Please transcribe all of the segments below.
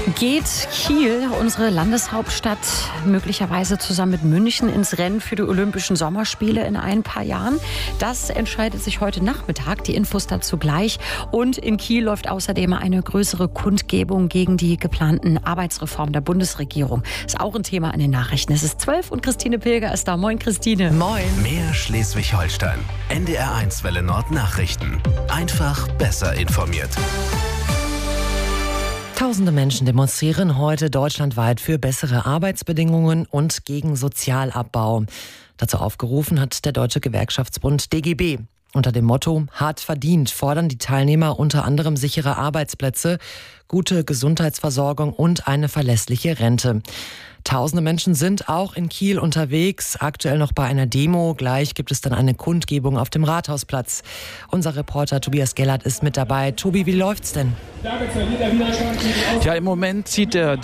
Geht Kiel, unsere Landeshauptstadt, möglicherweise zusammen mit München ins Rennen für die Olympischen Sommerspiele in ein paar Jahren? Das entscheidet sich heute Nachmittag. Die Infos dazu gleich. Und in Kiel läuft außerdem eine größere Kundgebung gegen die geplanten Arbeitsreformen der Bundesregierung. Ist auch ein Thema in den Nachrichten. Es ist 12 und Christine Pilger ist da. Moin, Christine. Moin. Mehr Schleswig-Holstein. NDR1 Welle Nord Nachrichten. Einfach besser informiert. Tausende Menschen demonstrieren heute deutschlandweit für bessere Arbeitsbedingungen und gegen Sozialabbau. Dazu aufgerufen hat der Deutsche Gewerkschaftsbund DGB. Unter dem Motto Hart verdient fordern die Teilnehmer unter anderem sichere Arbeitsplätze, gute Gesundheitsversorgung und eine verlässliche Rente. Tausende Menschen sind auch in Kiel unterwegs, aktuell noch bei einer Demo. Gleich gibt es dann eine Kundgebung auf dem Rathausplatz. Unser Reporter Tobias Gellert ist mit dabei. Tobi, wie läuft's denn? Ja, im Moment zieht der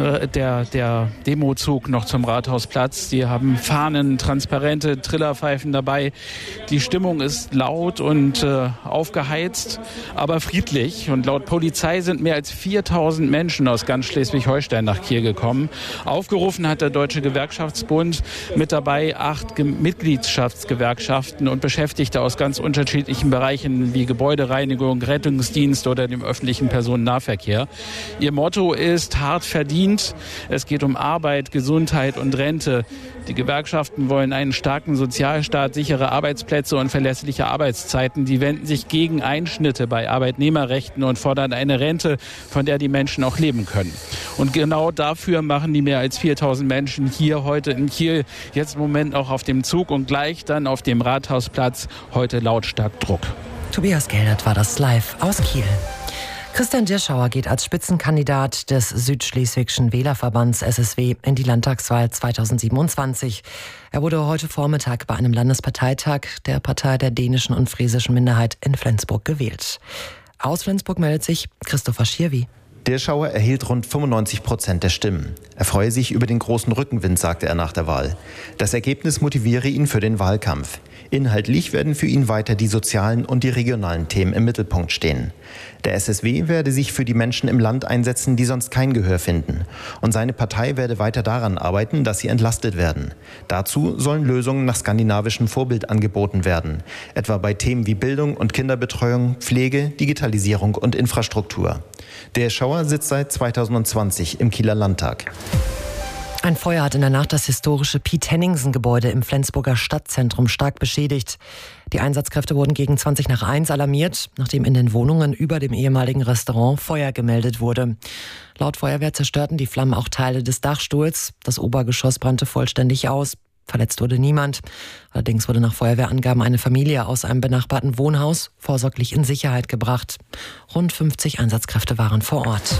Demozug noch zum Rathausplatz. Die haben Fahnen, Transparente, Trillerpfeifen dabei. Die Stimmung ist laut und aufgeheizt, aber friedlich. Und laut Polizei sind mehr als 4000 Menschen aus ganz Schleswig-Holstein nach Kiel gekommen. Aufgerufen hat der Deutsche Gewerkschaftsbund, mit dabei 8 Mitgliedschaftsgewerkschaften und Beschäftigte aus ganz unterschiedlichen Bereichen wie Gebäudereinigung, Rettungsdienst oder dem öffentlichen Personennahverkehr. Ihr Motto ist hart verdient. Es geht um Arbeit, Gesundheit und Rente. Die Gewerkschaften wollen einen starken Sozialstaat, sichere Arbeitsplätze und verlässliche Arbeitszeiten. Die wenden sich gegen Einschnitte bei Arbeitnehmerrechten und fordern eine Rente, von der die Menschen auch leben können. Und genau dafür machen die mehr als 4000 Menschen hier heute in Kiel jetzt im Moment auch auf dem Zug und gleich dann auf dem Rathausplatz heute lautstark Druck. Tobias Gellert war das live aus Kiel. Christian Dirschauer geht als Spitzenkandidat des Südschleswigschen Wählerverbands SSW in die Landtagswahl 2027. Er wurde heute Vormittag bei einem Landesparteitag der Partei der dänischen und friesischen Minderheit in Flensburg gewählt. Aus Flensburg meldet sich Christopher Schierwi. Dirschauer erhielt rund 95% der Stimmen. Er freue sich über den großen Rückenwind, sagte er nach der Wahl. Das Ergebnis motiviere ihn für den Wahlkampf. Inhaltlich werden für ihn weiter die sozialen und die regionalen Themen im Mittelpunkt stehen. Der SSW werde sich für die Menschen im Land einsetzen, die sonst kein Gehör finden. Und seine Partei werde weiter daran arbeiten, dass sie entlastet werden. Dazu sollen Lösungen nach skandinavischem Vorbild angeboten werden. Etwa bei Themen wie Bildung und Kinderbetreuung, Pflege, Digitalisierung und Infrastruktur. Der Schauer sitzt seit 2020 im Kieler Landtag. Ein Feuer hat in der Nacht das historische Piet-Henningsen-Gebäude im Flensburger Stadtzentrum stark beschädigt. Die Einsatzkräfte wurden gegen 1:20 alarmiert, nachdem in den Wohnungen über dem ehemaligen Restaurant Feuer gemeldet wurde. Laut Feuerwehr zerstörten die Flammen auch Teile des Dachstuhls. Das Obergeschoss brannte vollständig aus. Verletzt wurde niemand. Allerdings wurde nach Feuerwehrangaben eine Familie aus einem benachbarten Wohnhaus vorsorglich in Sicherheit gebracht. Rund 50 Einsatzkräfte waren vor Ort.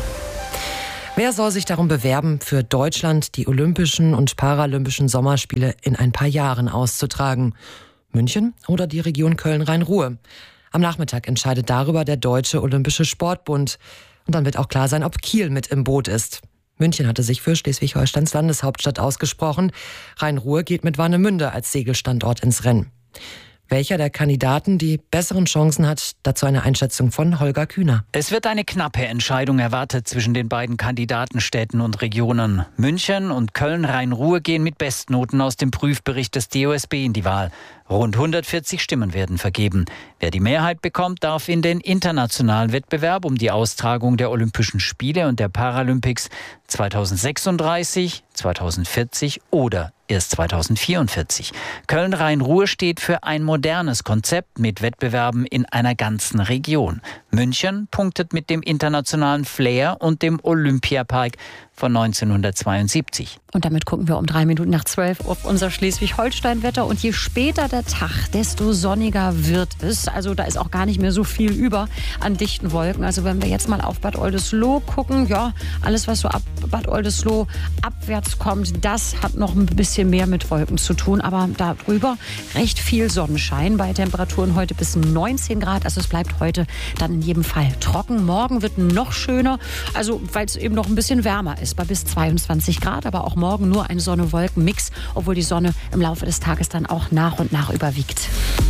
Wer soll sich darum bewerben, für Deutschland die Olympischen und Paralympischen Sommerspiele in ein paar Jahren auszutragen? München oder die Region Köln-Rhein-Ruhr? Am Nachmittag entscheidet darüber der Deutsche Olympische Sportbund. Und dann wird auch klar sein, ob Kiel mit im Boot ist. München hatte sich für Schleswig-Holsteins Landeshauptstadt ausgesprochen. Rhein-Ruhr geht mit Warnemünde als Segelstandort ins Rennen. Welcher der Kandidaten die besseren Chancen hat, dazu eine Einschätzung von Holger Kühner. Es wird eine knappe Entscheidung erwartet zwischen den beiden Kandidatenstädten und Regionen. München und Köln-Rhein-Ruhr gehen mit Bestnoten aus dem Prüfbericht des DOSB in die Wahl. Rund 140 Stimmen werden vergeben. Wer die Mehrheit bekommt, darf in den internationalen Wettbewerb um die Austragung der Olympischen Spiele und der Paralympics 2036, 2040 oder erst 2044. Köln-Rhein-Ruhr steht für ein modernes Konzept mit Wettbewerben in einer ganzen Region. München punktet mit dem internationalen Flair und dem Olympiapark von 1972. Und damit gucken wir um 3:03 auf unser Schleswig-Holstein-Wetter. Und je später der Tag, desto sonniger wird es. Also da ist auch gar nicht mehr so viel über an dichten Wolken. Also wenn wir jetzt mal auf Bad Oldesloe gucken, ja, alles was so ab Bad Oldesloe abwärts kommt, das hat noch ein bisschen mehr mit Wolken zu tun. Aber darüber recht viel Sonnenschein bei Temperaturen heute bis 19 Grad. Also es bleibt heute dann in jedem Fall trocken. Morgen wird noch schöner, also weil es eben noch ein bisschen wärmer ist, bei bis 22 Grad. Aber auch morgen nur ein Sonne-Wolken-Mix, obwohl die Sonne im Laufe des Tages dann auch nach und nach überwiegt.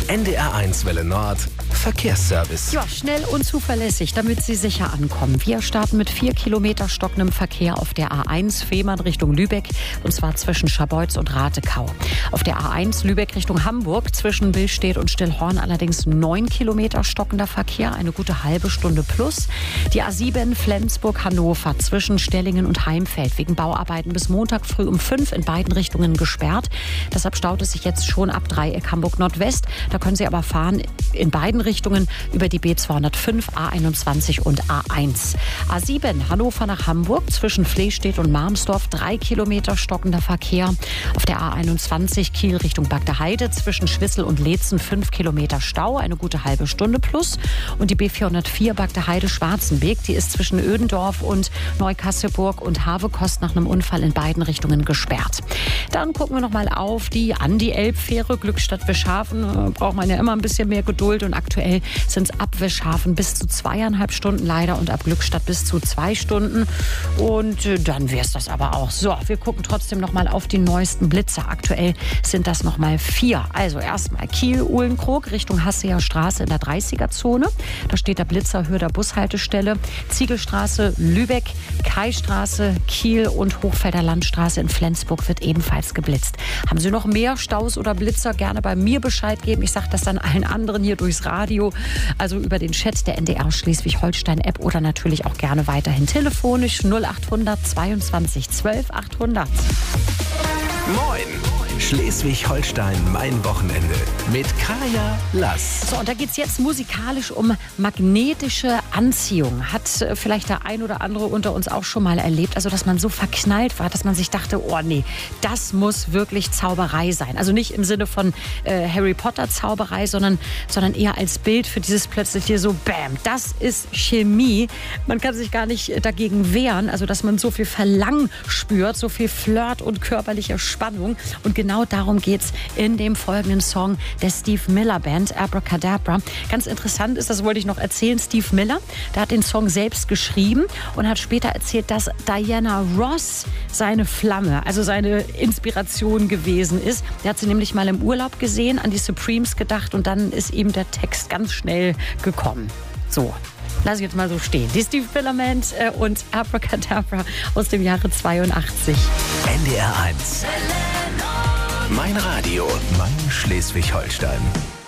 NDR1 Welle Nord Verkehrsservice. Ja, schnell und zuverlässig, damit Sie sicher ankommen. Wir starten mit 4 Kilometer stockendem Verkehr auf der A1 Fehmarn Richtung Lübeck, und zwar zwischen Scharbeutz und Ratekau. Auf der A1 Lübeck Richtung Hamburg zwischen Billstedt und Stillhorn allerdings 9 Kilometer stockender Verkehr, eine gute halbe Stunde plus. Die A7 Flensburg-Hannover zwischen Stellingen und Heimfeld wegen Bauarbeiten bis Montag früh um 5 in beiden Richtungen gesperrt. Deshalb staut es sich jetzt schon ab Dreieck Hamburg Nordwest. Da können Sie aber fahren in beiden Richtungen über die B205, A21 und A1. A7 Hannover nach Hamburg zwischen Flehstedt und Marmsdorf 3 Kilometer stockender Verkehr. Auf der A21 Kiel Richtung Bagdeheide zwischen Schwissel und Leetzen 5 Kilometer Stau, eine gute halbe Stunde plus. Und die B404 Bagdeheide-Schwarzenbeek, die ist zwischen Ödendorf und Neukasselburg und Havekost nach einem Unfall in beiden Richtungen gesperrt. Dann gucken wir noch mal auf die Andi-Elbfähre Glückstadt-Wischhafen. Braucht man ja immer ein bisschen mehr Geduld, und aktuell sind es ab Wischhafen bis zu 2,5 Stunden leider und ab Glückstadt bis zu 2 Stunden. Und dann wäre es das aber auch. So, wir gucken trotzdem noch mal auf die neuesten Blitzer. Aktuell sind das noch mal 4. Also erstmal Kiel-Uhlenkrog Richtung Hasseer Straße in der 30er-Zone. Da steht der Blitzer Hürder Bushaltestelle. Ziegelstraße, Lübeck, Kaistraße, Kiel und Hochfelder Landstraße in Flensburg wird ebenfalls geblitzt. Haben Sie noch mehr Staus oder Blitzer? Gerne bei mir Bescheid geben. Ich sage das dann allen anderen hier durchs Radio, also über den Chat der NDR Schleswig-Holstein-App oder natürlich auch gerne weiterhin telefonisch 0800 22 12 800. Moin! Schleswig-Holstein, mein Wochenende mit Kaya Lass. So, und da geht es jetzt musikalisch um magnetische Anziehung. Hat vielleicht der ein oder andere unter uns auch schon mal erlebt. Also, dass man so verknallt war, dass man sich dachte, oh nee, das muss wirklich Zauberei sein. Also nicht im Sinne von Harry Potter Zauberei, sondern eher als Bild für dieses plötzlich hier so, bam, das ist Chemie. Man kann sich gar nicht dagegen wehren. Also, dass man so viel Verlangen spürt, so viel Flirt und körperliche Spannung. Und genau darum geht's in dem folgenden Song der Steve Miller Band, Abracadabra. Ganz interessant ist, das wollte ich noch erzählen, Steve Miller, der hat den Song selbst geschrieben und hat später erzählt, dass Diana Ross seine Flamme, also seine Inspiration gewesen ist. Der hat sie nämlich mal im Urlaub gesehen, an die Supremes gedacht, und dann ist eben der Text ganz schnell gekommen. So. Lass ich jetzt mal so stehen. Die Steve Miller Band und Abracadabra aus dem Jahre 82. NDR1. Mein Radio, mein Schleswig-Holstein.